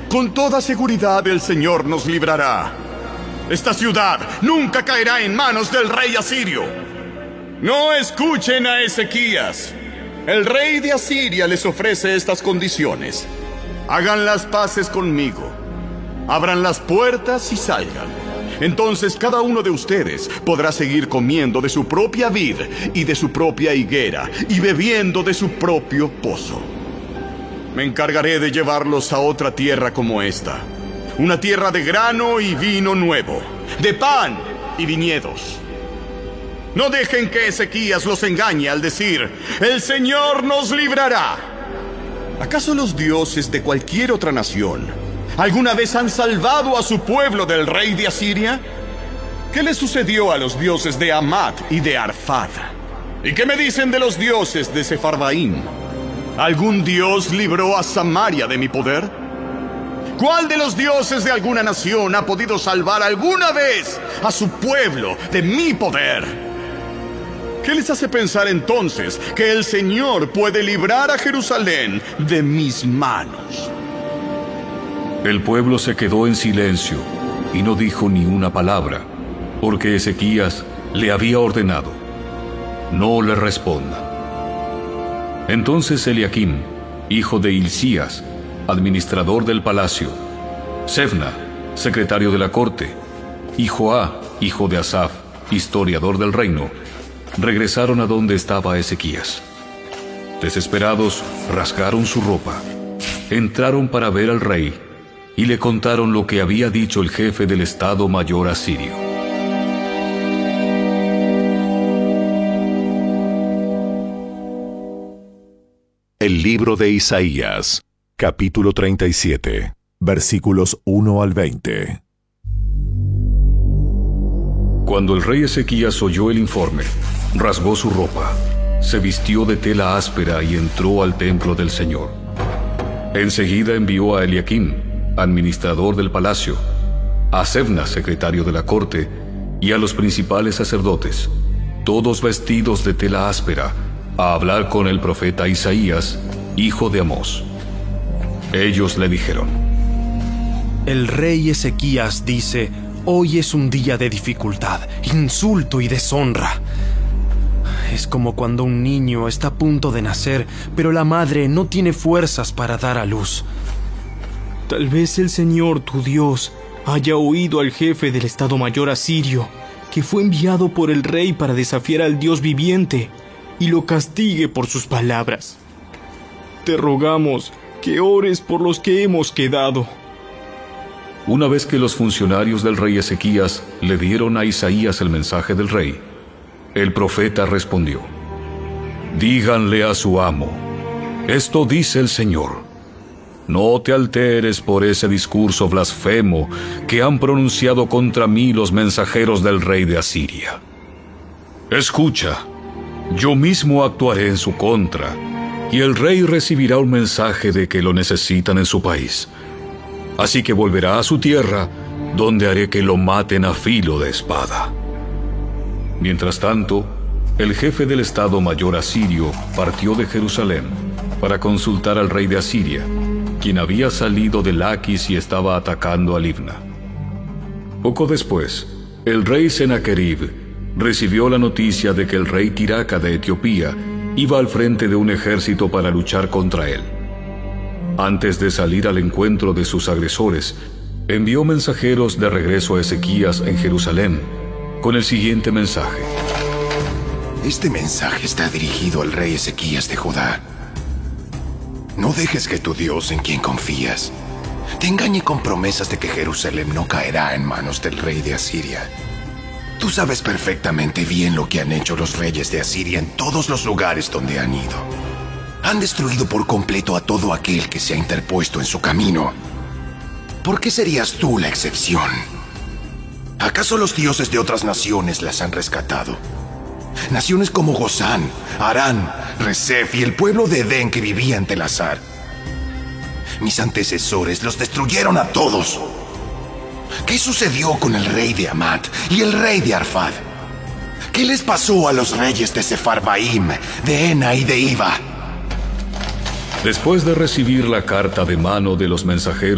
Con toda seguridad el Señor nos librará. Esta ciudad nunca caerá en manos del rey asirio. No escuchen a Ezequías. El rey de Asiria les ofrece estas condiciones. Hagan las paces conmigo. Abran las puertas y salgan. Entonces cada uno de ustedes podrá seguir comiendo de su propia vid y de su propia higuera y bebiendo de su propio pozo. Me encargaré de llevarlos a otra tierra como esta. Una tierra de grano y vino nuevo, de pan y viñedos. No dejen que Ezequías los engañe al decir: el Señor nos librará. ¿Acaso los dioses de cualquier otra nación alguna vez han salvado a su pueblo del rey de Asiria? ¿Qué le sucedió a los dioses de Hamat y de Arfad? ¿Y qué me dicen de los dioses de Sefarvaim? ¿Algún dios libró a Samaria de mi poder? ¿Cuál de los dioses de alguna nación ha podido salvar alguna vez a su pueblo de mi poder? ¿Qué les hace pensar entonces que el Señor puede librar a Jerusalén de mis manos? El pueblo se quedó en silencio y no dijo ni una palabra, porque Ezequías le había ordenado: no le respondan. Entonces Eliaquim, hijo de Hilcías, administrador del palacio, Sebna, secretario de la corte, y Joá, hijo de Asaf, historiador del reino, regresaron a donde estaba Ezequías. Desesperados, rasgaron su ropa, entraron para ver al rey y le contaron lo que había dicho el jefe del Estado Mayor asirio. El libro de Isaías, capítulo 37, versículos 1 al 20. Cuando el rey Ezequías oyó el informe, rasgó su ropa, se vistió de tela áspera y entró al templo del Señor. Enseguida envió a Eliaquim, administrador del palacio, a Sebna, secretario de la corte, y a los principales sacerdotes, todos vestidos de tela áspera, a hablar con el profeta Isaías, hijo de Amós. Ellos le dijeron: el rey Ezequías dice: hoy es un día de dificultad, insulto y deshonra. Es como cuando un niño está a punto de nacer, pero la madre no tiene fuerzas para dar a luz. Tal vez el Señor, tu Dios, haya oído al jefe del Estado Mayor asirio, que fue enviado por el rey para desafiar al Dios viviente, y lo castigue por sus palabras. Te rogamos que ores por los que hemos quedado. Una vez que los funcionarios del rey Ezequías le dieron a Isaías el mensaje del rey, el profeta respondió: díganle a su amo: esto dice el Señor, no te alteres por ese discurso blasfemo que han pronunciado contra mí los mensajeros del rey de Asiria. Escucha, yo mismo actuaré en su contra, y el rey recibirá un mensaje de que lo necesitan en su país. Así que volverá a su tierra, donde haré que lo maten a filo de espada. Mientras tanto, el jefe del Estado Mayor asirio partió de Jerusalén para consultar al rey de Asiria, quien había salido de Laquis y estaba atacando a Libna. Poco después, el rey Sennacherib recibió la noticia de que el rey Tiraca de Etiopía iba al frente de un ejército para luchar contra él. Antes de salir al encuentro de sus agresores, envió mensajeros de regreso a Ezequías en Jerusalén con el siguiente mensaje: este mensaje está dirigido al rey Ezequías de Judá. No dejes que tu Dios, en quien confías, te engañe con promesas de que Jerusalén no caerá en manos del rey de Asiria. Tú sabes perfectamente bien lo que han hecho los reyes de Asiria en todos los lugares donde han ido. Han destruido por completo a todo aquel que se ha interpuesto en su camino. ¿Por qué serías tú la excepción? ¿Acaso los dioses de otras naciones las han rescatado? Naciones como Gozán, Harán, Resef y el pueblo de Edén que vivía en Telasar. Mis antecesores los destruyeron a todos. ¿Qué sucedió con el rey de Hamat y el rey de Arfad? ¿Qué les pasó a los reyes de Sefarvaim, de Ena y de Iva? Después de recibir la carta de mano de los mensajeros